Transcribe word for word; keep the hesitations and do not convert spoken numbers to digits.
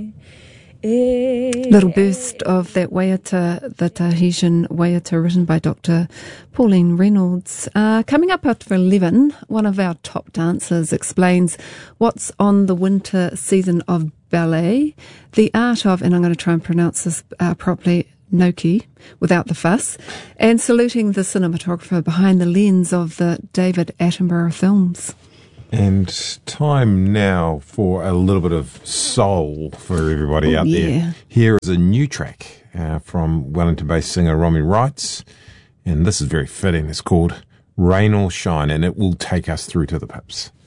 Little burst of that Waiata, the Tahitian Waiata, written by Doctor Pauline Reynolds. Uh, coming up after eleven, one of our top dancers explains what's on the winter season of ballet, the art of, and I'm going to try and pronounce this uh, properly, Noki, without the fuss, and saluting the cinematographer behind the lens of the David Attenborough films. And time now for a little bit of soul for everybody oh, out yeah. there. Here is a new track uh, from Wellington-based singer Romy Wrights, and this is very fitting. It's called Rain or Shine, and it will take us through to the Pips.